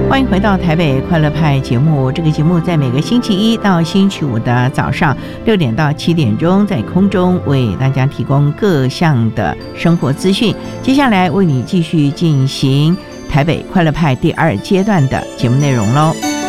欢迎回到台北快乐派节目。这个节目在每个星期一到星期五的早上6点到7点钟，在空中为大家提供各项的生活资讯。接下来为你继续进行台北快乐派第2阶段的节目内容喽。